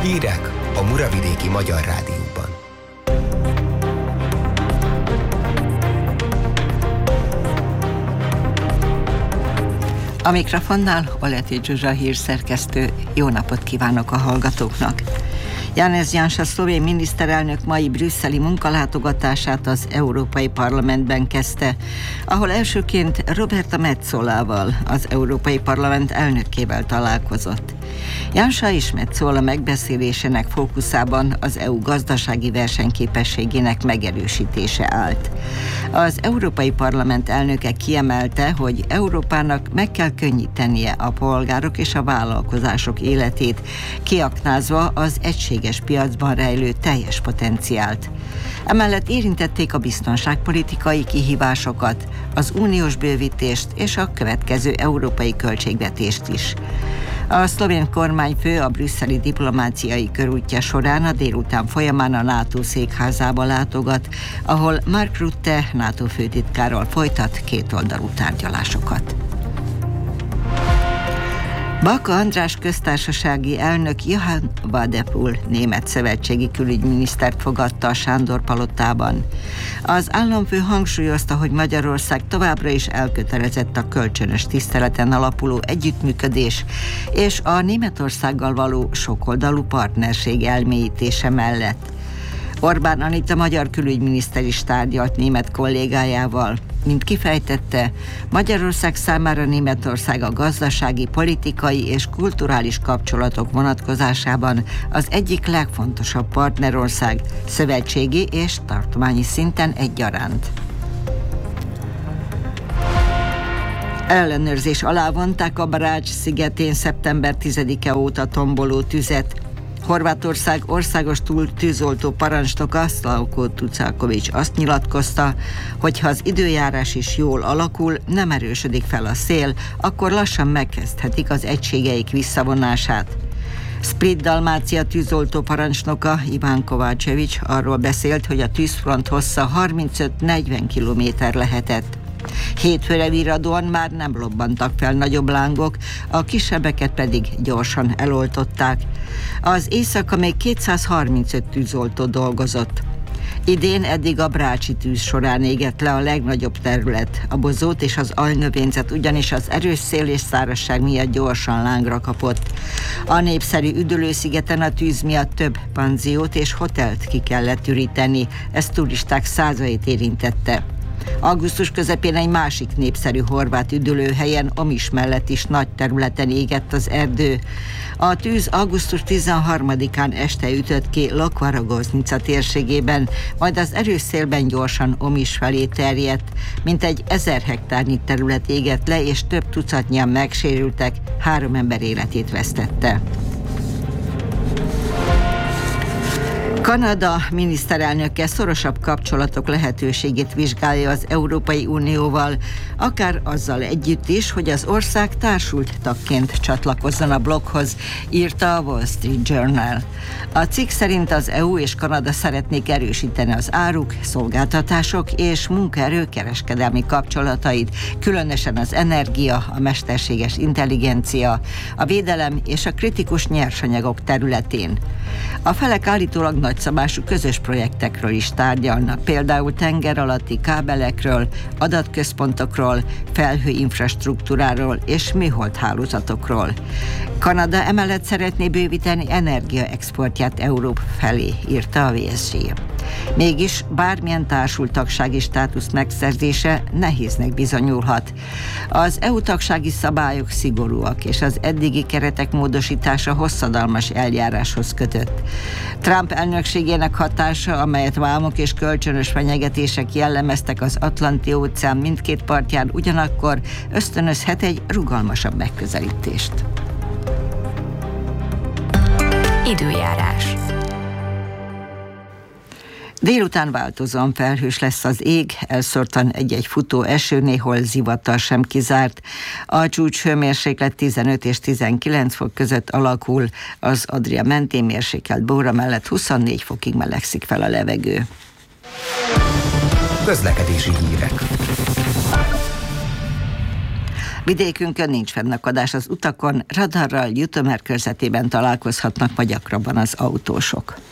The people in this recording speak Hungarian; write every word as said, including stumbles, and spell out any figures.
Hírek a Muravidéki Magyar Rádióban. A mikrofonnál Oleti Zsuzsa hírszerkesztő. Jó napot kívánok a hallgatóknak! Janez Janša szlovén miniszterelnök mai brüsszeli munkalátogatását az Európai Parlamentben kezdte, ahol elsőként Roberta Metzolával, az Európai Parlament elnökével találkozott. Janša és Metzola megbeszélésének fókuszában az é u gazdasági versenyképességének megerősítése állt. Az Európai Parlament elnöke kiemelte, hogy Európának meg kell könnyítenie a polgárok és a vállalkozások életét, kiaknázva az egységes piacban rejlő teljes potenciált. Emellett érintették a biztonságpolitikai kihívásokat, az uniós bővítést és a következő európai költségvetést is. A szlovén kormányfő a brüsszeli diplomáciai körútja során a délután folyamán a NATO székházába látogat, ahol Mark Rutte NATO főtitkárral folytat kétoldalú tárgyalásokat. Baka András köztársasági elnök Johann Wadephul német szövetségi külügyminisztert fogadta a Sándor palotában. Az államfő hangsúlyozta, hogy Magyarország továbbra is elkötelezett a kölcsönös tiszteleten alapuló együttműködés és a Németországgal való sokoldalú partnerség elmélyítése mellett. Orbán Anita magyar külügyminiszter is tárgyalt német kollégájával. Mint kifejtette, Magyarország számára Németország a gazdasági, politikai és kulturális kapcsolatok vonatkozásában az egyik legfontosabb partnerország, szövetségi és tartományi szinten egyaránt. Ellenőrzés alá vonták a Brač szigetén szeptember tizedike óta tomboló tüzet. Horvátország országos tűzoltó parancsnoka Slavko Tucakovics azt nyilatkozta, hogy ha az időjárás is jól alakul, nem erősödik fel a szél, akkor lassan megkezdhetik az egységeik visszavonását. Split Dalmácia tűzoltó parancsnoka Iván Kovácsevics arról beszélt, hogy a tűzfront hossza harmincöt-negyven kilométer lehetett. Hétfőre virradóan már nem lobbantak fel nagyobb lángok, a kisebbeket pedig gyorsan eloltották. Az éjszaka még kétszázharmincöt tűzoltó dolgozott. Idén eddig a brácsi tűz során égett le a legnagyobb terület. A bozót és az alnövényzet ugyanis az erős szél és szárazság miatt gyorsan lángra kapott. A népszerű üdülőszigeten a tűz miatt több panziót és hotelt ki kellett üríteni, ez turisták százait érintette. Augusztus közepén egy másik népszerű horvát üdülőhelyen, Omiš mellett is nagy területen égett az erdő. A tűz augusztus tizenharmadikán este ütött ki Lokvarogoznica térségében, majd az erős szélben gyorsan Omiš felé terjedt. Mintegy ezer hektárnyi terület égett le, és több tucatnyian megsérültek, három ember életét vesztette. Kanada miniszterelnöke szorosabb kapcsolatok lehetőségét vizsgálja az Európai Unióval, akár azzal együtt is, hogy az ország társult tagként csatlakozzon a blokkhoz, írta a Wall Street Journal. A cikk szerint az é u és Kanada szeretnék erősíteni az áruk, szolgáltatások és munkaerő kereskedelmi kapcsolatait, különösen az energia, a mesterséges intelligencia, a védelem és a kritikus nyersanyagok területén. A felek állítólag nagyszabású közös projektekről is tárgyalnak, például tenger alatti kábelekről, adatközpontokról, felhőinfrastruktúráról és műholdhálózatokról. Kanada emellett szeretné bővíteni energiaexportját Európa felé, írta a vé es gé. Mégis bármilyen társultagsági státusz megszerzése nehéznek bizonyulhat. Az é u tagsági szabályok szigorúak, és az eddigi keretek módosítása hosszadalmas eljáráshoz kötött. Trump elnökségének hatása, amelyet vámok és kölcsönös fenyegetések jellemeztek az Atlanti-óceán mindkét partján, ugyanakkor ösztönözhet egy rugalmasabb megközelítést. Időjárás. Délután változóan felhős lesz az ég, elszórtan egy-egy futó eső, néhol zivatar sem kizárt. A csúcs hőmérséklet tizenöt és tizenkilenc fok között alakul, az Adria mentén mérsékelt Bóra mellett huszonnégy fokig melegszik fel a levegő. Közlekedési hírek. Vidékünkön nincs fennakadás az utakon, radarral Jutömer körzetében találkozhatnak ma gyakrabban az autósok.